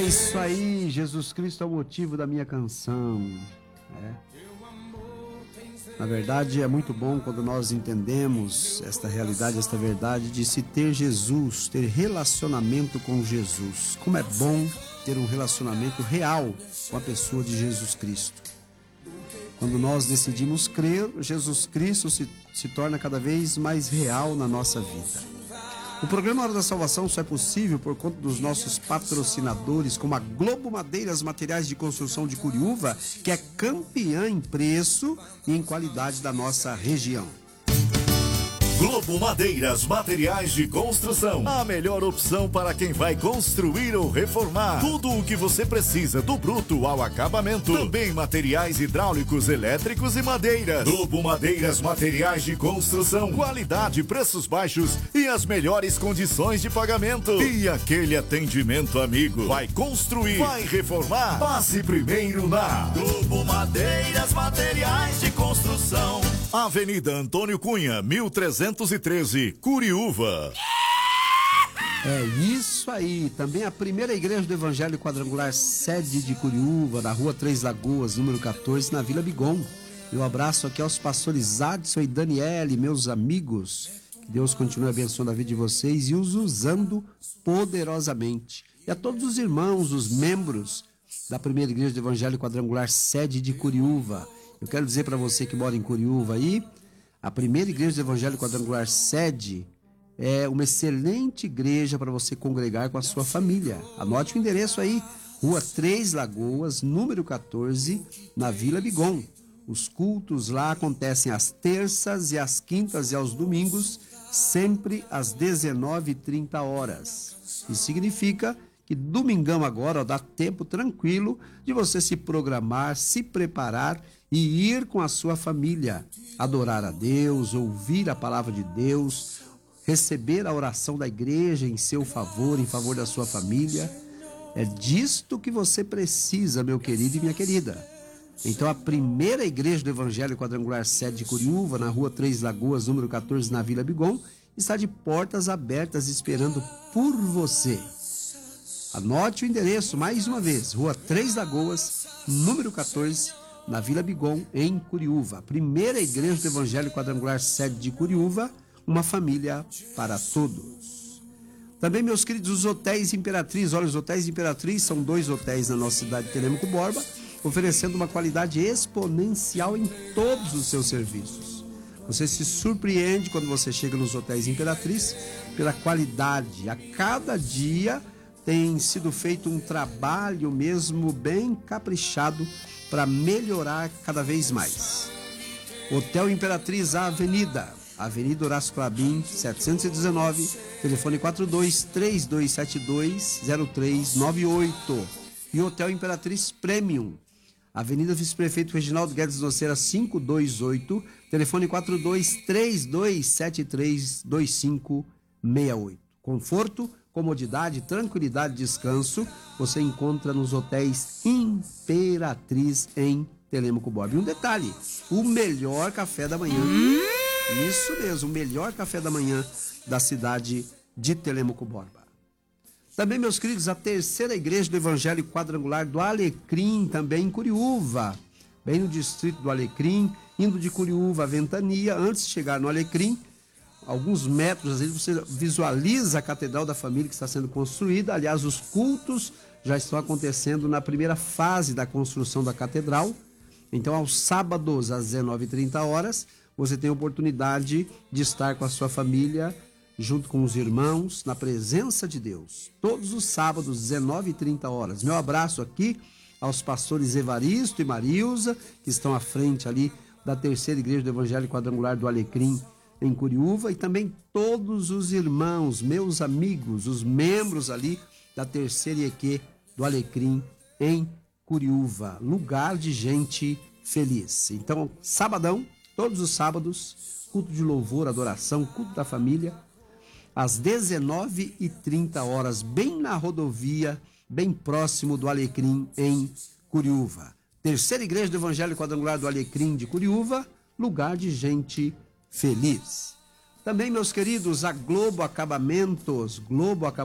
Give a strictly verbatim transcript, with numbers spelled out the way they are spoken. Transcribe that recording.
isso aí, Jesus Cristo é o motivo da minha canção. É. Na verdade, é muito bom quando nós entendemos esta realidade, esta verdade de se ter Jesus, ter relacionamento com Jesus. Como é bom ter um relacionamento real com a pessoa de Jesus Cristo. Quando nós decidimos crer, Jesus Cristo se, se torna cada vez mais real na nossa vida. O programa Hora da Salvação só é possível por conta dos nossos patrocinadores, como a Globo Madeiras Materiais de Construção de Curiúva, que é campeã em preço e em qualidade da nossa região. Globo Madeiras Materiais de Construção. A melhor opção para quem vai construir ou reformar. Tudo o que você precisa, do bruto ao acabamento. Também materiais hidráulicos, elétricos e madeiras. Globo Madeiras Materiais de Construção. Qualidade, preços baixos e as melhores condições de pagamento. E aquele atendimento amigo. Vai construir, vai reformar? Passe primeiro na Globo Madeiras Materiais de Construção. Avenida Antônio Cunha, mil trezentos e treze, Curiúva. É isso aí. Também a primeira igreja do Evangelho Quadrangular, sede de Curiúva, na rua Três Lagoas, número quatorze, na Vila Bigon. Meu abraço aqui aos pastores Adson e Daniele, meus amigos. Que Deus continue abençoando a vida de vocês e os usando poderosamente. E a todos os irmãos, os membros da primeira igreja do Evangelho Quadrangular, sede de Curiúva. Eu quero dizer para você que mora em Curiúva aí, a primeira igreja do Evangelho Quadrangular sede é uma excelente igreja para você congregar com a sua família. Anote o endereço aí, Rua Três Lagoas, número quatorze, na Vila Bigon. Os cultos lá acontecem às terças e às quintas e aos domingos, sempre às dezenove e trinta horas. Isso significa que domingão agora ó, dá tempo tranquilo de você se programar, se preparar e ir com a sua família, adorar a Deus, ouvir a palavra de Deus, receber a oração da igreja em seu favor, em favor da sua família. É disto que você precisa, meu querido e minha querida. Então a primeira igreja do Evangelho Quadrangular sede de Curiúva, na rua Três Lagoas, número quatorze, na Vila Bigon, está de portas abertas esperando por você. Anote o endereço mais uma vez, Rua Três Lagoas, número quatorze, na Vila Bigon, em Curiúva. Primeira igreja do Evangelho Quadrangular sede de Curiúva, uma família para todos. Também, meus queridos, os hotéis Imperatriz. Olha, os hotéis Imperatriz são dois hotéis na nossa cidade de Telêmaco Borba, oferecendo uma qualidade exponencial em todos os seus serviços. Você se surpreende quando você chega nos hotéis Imperatriz pela qualidade. A cada dia tem sido feito um trabalho mesmo bem caprichado para melhorar cada vez mais. Hotel Imperatriz, a Avenida, Avenida Horácio Clabim, setecentos e dezenove, telefone quatro dois, três dois sete dois, zero três nove oito. E Hotel Imperatriz Premium, Avenida Vice-Prefeito Reginaldo Guedes Noceira, quinhentos e vinte e oito, telefone quatro dois, três dois sete três, dois cinco seis oito. Conforto, comodidade, tranquilidade e descanso você encontra nos hotéis Imperatriz em Telêmaco Borba. E um detalhe, o melhor café da manhã, isso mesmo, o melhor café da manhã da cidade de Telêmaco Borba. Também, meus queridos, a terceira igreja do Evangelho Quadrangular do Alecrim, também em Curiúva, bem no distrito do Alecrim, indo de Curiúva a Ventania. Antes de chegar no Alecrim, alguns metros, às vezes você visualiza a Catedral da Família que está sendo construída. Aliás, os cultos já estão acontecendo na primeira fase da construção da Catedral. Então, aos sábados, às dezenove e trinta horas, você tem a oportunidade de estar com a sua família, junto com os irmãos, na presença de Deus. Todos os sábados, dezenove e trinta horas. Meu abraço aqui aos pastores Evaristo e Marilza, que estão à frente ali da terceira igreja do Evangelho Quadrangular do Alecrim, em Curiúva, e também todos os irmãos, meus amigos, os membros ali da terceira I E Q do Alecrim, em Curiúva, lugar de gente feliz. Então, sabadão, todos os sábados, culto de louvor, adoração, culto da família, às dezenove e trinta horas, bem na rodovia, bem próximo do Alecrim, em Curiúva. Terceira igreja do Evangelho Quadrangular do Alecrim de Curiúva, lugar de gente feliz. Também, meus queridos, a Globo Acabamentos, Globo Acabamentos,